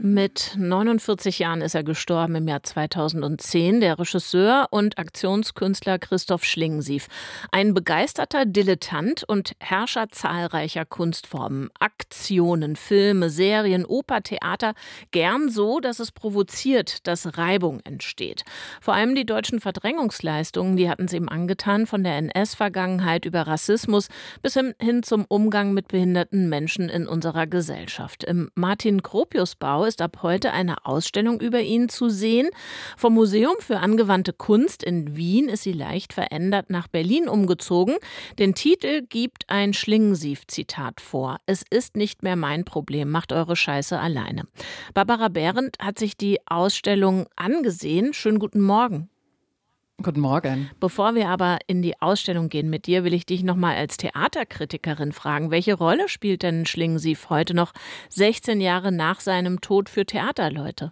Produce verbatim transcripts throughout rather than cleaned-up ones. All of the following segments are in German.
Mit neunundvierzig Jahren ist er gestorben im Jahr zweitausendzehn, der Regisseur und Aktionskünstler Christoph Schlingensief. Ein begeisterter Dilettant und Herrscher zahlreicher Kunstformen. Aktionen, Filme, Serien, Oper, Theater, gern so, dass es provoziert, dass Reibung entsteht. Vor allem die deutschen Verdrängungsleistungen, die hatten es ihm angetan, von der N S-Vergangenheit über Rassismus bis hin zum Umgang mit behinderten Menschen in unserer Gesellschaft. Im Martin-Gropius-Bau ist ab heute eine Ausstellung über ihn zu sehen. Vom Museum für angewandte Kunst in Wien ist sie leicht verändert nach Berlin umgezogen. Den Titel gibt ein Schlingensief-Zitat vor. Es ist nicht mehr mein Problem, macht eure Scheiße alleine. Barbara Behrendt hat sich die Ausstellung angesehen. Schönen guten Morgen. Guten Morgen. Bevor wir aber in die Ausstellung gehen mit dir, will ich dich noch mal als Theaterkritikerin fragen. Welche Rolle spielt denn Schlingensief heute noch sechzehn Jahre nach seinem Tod für Theaterleute?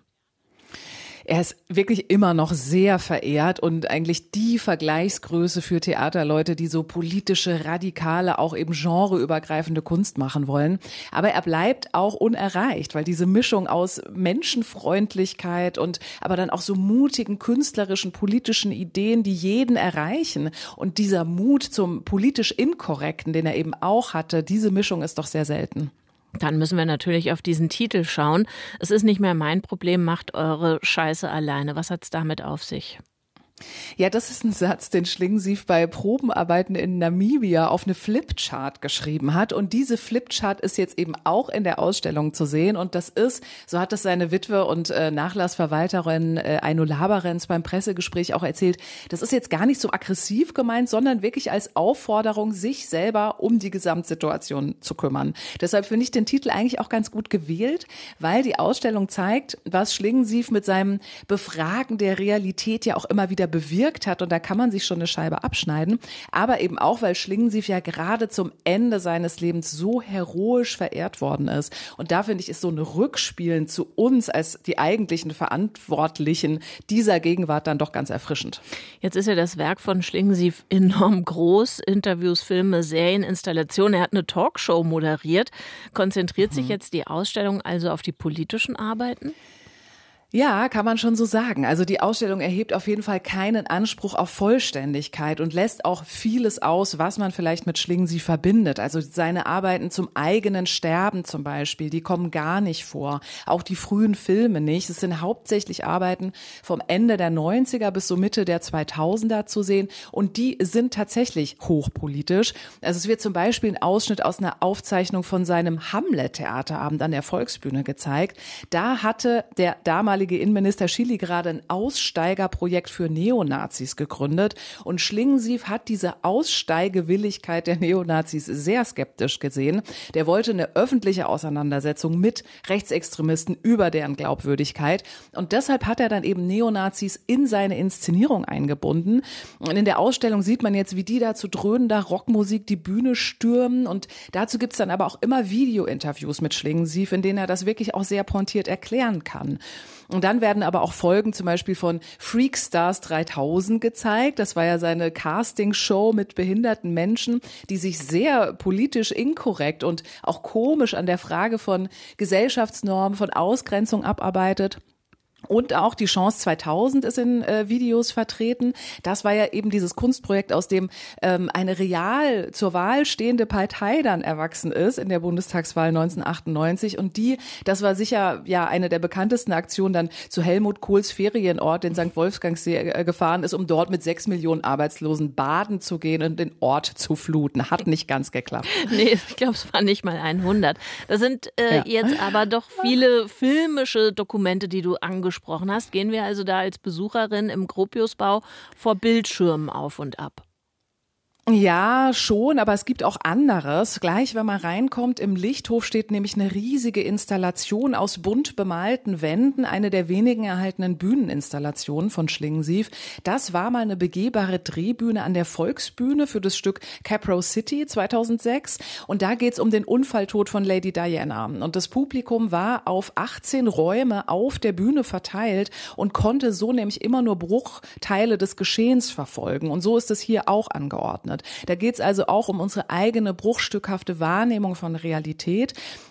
Er ist wirklich immer noch sehr verehrt und eigentlich die Vergleichsgröße für Theaterleute, die so politische, radikale, auch eben genreübergreifende Kunst machen wollen. Aber er bleibt auch unerreicht, weil diese Mischung aus Menschenfreundlichkeit und aber dann auch so mutigen, künstlerischen, politischen Ideen, die jeden erreichen. Und dieser Mut zum politisch Inkorrekten, den er eben auch hatte, diese Mischung ist doch sehr selten. Dann müssen wir natürlich auf diesen Titel schauen. Es ist nicht mehr mein Problem, macht eure Scheiße alleine. Was hat's damit auf sich? Ja, das ist ein Satz, den Schlingensief bei Probenarbeiten in Namibia auf eine Flipchart geschrieben hat. Und diese Flipchart ist jetzt eben auch in der Ausstellung zu sehen. Und das ist, so hat es seine Witwe und äh, Nachlassverwalterin äh, Aino Laberens beim Pressegespräch auch erzählt, das ist jetzt gar nicht so aggressiv gemeint, sondern wirklich als Aufforderung, sich selber um die Gesamtsituation zu kümmern. Deshalb finde ich den Titel eigentlich auch ganz gut gewählt, weil die Ausstellung zeigt, was Schlingensief mit seinem Befragen der Realität ja auch immer wieder bewirkt hat, und da kann man sich schon eine Scheibe abschneiden, aber eben auch, weil Schlingensief ja gerade zum Ende seines Lebens so heroisch verehrt worden ist. Und da finde ich, ist so ein Rückspielen zu uns als die eigentlichen Verantwortlichen dieser Gegenwart dann doch ganz erfrischend. Jetzt ist ja das Werk von Schlingensief enorm groß. Interviews, Filme, Serien, Installationen. Er hat eine Talkshow moderiert. Konzentriert mhm. sich jetzt die Ausstellung also auf die politischen Arbeiten? Ja, kann man schon so sagen. Also die Ausstellung erhebt auf jeden Fall keinen Anspruch auf Vollständigkeit und lässt auch vieles aus, was man vielleicht mit Schlingensief verbindet. Also seine Arbeiten zum eigenen Sterben zum Beispiel, die kommen gar nicht vor. Auch die frühen Filme nicht. Es sind hauptsächlich Arbeiten vom Ende der neunziger bis so Mitte der zweitausender zu sehen, und die sind tatsächlich hochpolitisch. Also es wird zum Beispiel ein Ausschnitt aus einer Aufzeichnung von seinem Hamlet-Theaterabend an der Volksbühne gezeigt. Da hatte der damalige Innenminister Schily gerade ein Aussteigerprojekt für Neonazis gegründet, und Schlingensief hat diese Aussteigewilligkeit der Neonazis sehr skeptisch gesehen. Der wollte eine öffentliche Auseinandersetzung mit Rechtsextremisten über deren Glaubwürdigkeit, und deshalb hat er dann eben Neonazis in seine Inszenierung eingebunden. Und in der Ausstellung sieht man jetzt, wie die da zu dröhnender Rockmusik die Bühne stürmen, und dazu gibt's dann aber auch immer Video-Interviews mit Schlingensief, in denen er das wirklich auch sehr pointiert erklären kann. Und dann werden aber auch Folgen zum Beispiel von Freakstars dreitausend gezeigt. Das war ja seine Castingshow mit behinderten Menschen, die sich sehr politisch inkorrekt und auch komisch an der Frage von Gesellschaftsnormen, von Ausgrenzung abarbeitet. Und auch die Chance zweitausend ist in äh, Videos vertreten. Das war ja eben dieses Kunstprojekt, aus dem ähm, eine real zur Wahl stehende Partei dann erwachsen ist in der Bundestagswahl neunzehnhundertachtundneunzig. Und die, das war sicher ja eine der bekanntesten Aktionen, dann zu Helmut Kohls Ferienort, den Sankt Wolfgangssee, äh, gefahren ist, um dort mit sechs Millionen Arbeitslosen baden zu gehen und den Ort zu fluten. Hat nicht ganz geklappt. Nee, ich glaube, es war nicht mal hundert. Das sind äh, ja. jetzt aber doch viele filmische Dokumente, die du angesprochen gesprochen hast. Gehen wir also da als Besucherin im Gropiusbau vor Bildschirmen auf und ab? Ja, schon, aber es gibt auch anderes. Gleich, wenn man reinkommt, im Lichthof steht nämlich eine riesige Installation aus bunt bemalten Wänden, eine der wenigen erhaltenen Bühneninstallationen von Schlingensief. Das war mal eine begehbare Drehbühne an der Volksbühne für das Stück Caprow City zweitausendsechs. Und da geht's um den Unfalltod von Lady Diana. Und das Publikum war auf achtzehn Räume auf der Bühne verteilt und konnte so nämlich immer nur Bruchteile des Geschehens verfolgen. Und so ist es hier auch angeordnet. Da geht es also auch um unsere eigene bruchstückhafte Wahrnehmung von Realität.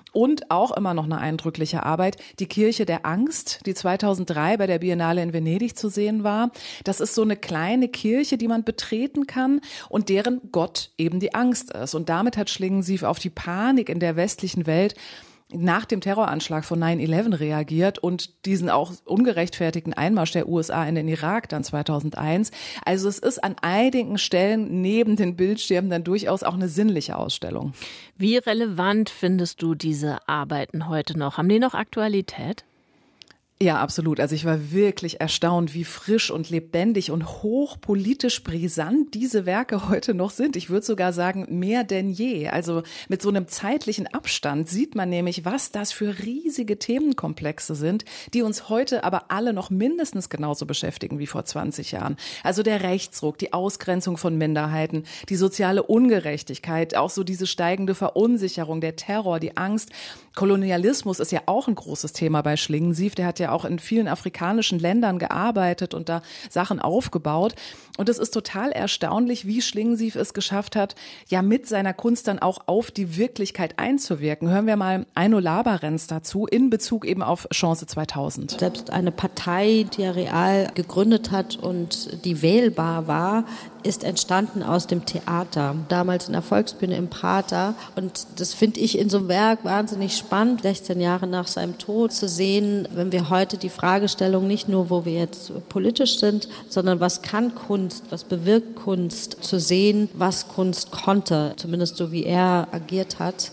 Und auch immer noch eine eindrückliche Arbeit, die Kirche der Angst, die zweitausenddrei bei der Biennale in Venedig zu sehen war. Das ist so eine kleine Kirche, die man betreten kann und deren Gott eben die Angst ist. Und damit hat Schlingensief auf die Panik in der westlichen Welt nach dem Terroranschlag von nine eleven reagiert und diesen auch ungerechtfertigten Einmarsch der U S A in den Irak dann zweitausendeins. Also es ist an einigen Stellen neben den Bildschirmen dann durchaus auch eine sinnliche Ausstellung. Wie relevant findest du diese Arbeiten heute noch? Haben die noch Aktualität? Ja, absolut. Also ich war wirklich erstaunt, wie frisch und lebendig und hochpolitisch brisant diese Werke heute noch sind. Ich würde sogar sagen, mehr denn je. Also mit so einem zeitlichen Abstand sieht man nämlich, was das für riesige Themenkomplexe sind, die uns heute aber alle noch mindestens genauso beschäftigen wie vor zwanzig Jahren. Also der Rechtsruck, die Ausgrenzung von Minderheiten, die soziale Ungerechtigkeit, auch so diese steigende Verunsicherung, der Terror, die Angst. Kolonialismus ist ja auch ein großes Thema bei Schlingensief. Der hat ja auch in vielen afrikanischen Ländern gearbeitet und da Sachen aufgebaut. Und es ist total erstaunlich, wie Schlingensief es geschafft hat, ja mit seiner Kunst dann auch auf die Wirklichkeit einzuwirken. Hören wir mal Eino Labarenz dazu in Bezug eben auf Chance zweitausend. Selbst eine Partei, die er real gegründet hat und die wählbar war, ist entstanden aus dem Theater. Damals in der Volksbühne im Prater. Und das finde ich in so einem Werk wahnsinnig spannend, sechzehn Jahre nach seinem Tod zu sehen, wenn wir heute die Fragestellung nicht nur, wo wir jetzt politisch sind, sondern was kann Kunst, was bewirkt Kunst, zu sehen, was Kunst konnte, zumindest so wie er agiert hat.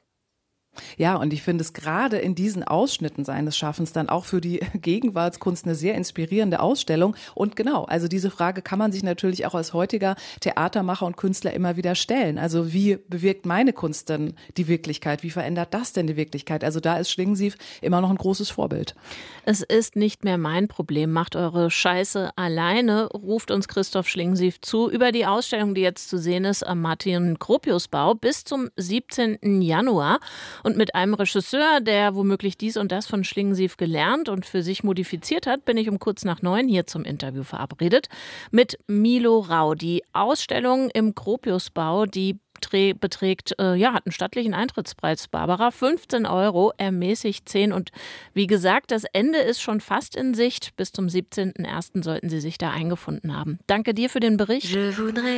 Ja, und ich finde es gerade in diesen Ausschnitten seines Schaffens dann auch für die Gegenwartskunst eine sehr inspirierende Ausstellung. Und genau, also diese Frage kann man sich natürlich auch als heutiger Theatermacher und Künstler immer wieder stellen. Also wie bewirkt meine Kunst denn die Wirklichkeit? Wie verändert das denn die Wirklichkeit? Also da ist Schlingensief immer noch ein großes Vorbild. Es ist nicht mehr mein Problem, macht eure Scheiße alleine, ruft uns Christoph Schlingensief zu über die Ausstellung, die jetzt zu sehen ist am Martin-Gropius-Bau bis zum siebzehnten Januar. Und mit einem Regisseur, der womöglich dies und das von Schlingensief gelernt und für sich modifiziert hat, bin ich um kurz nach neun hier zum Interview verabredet mit Milo Rau. Die Ausstellung im Gropiusbau, die beträgt, äh, ja, hat einen stattlichen Eintrittspreis, Barbara, fünfzehn Euro, ermäßigt zehn. Und wie gesagt, das Ende ist schon fast in Sicht. Bis zum siebzehnten ersten sollten Sie sich da eingefunden haben. Danke dir für den Bericht.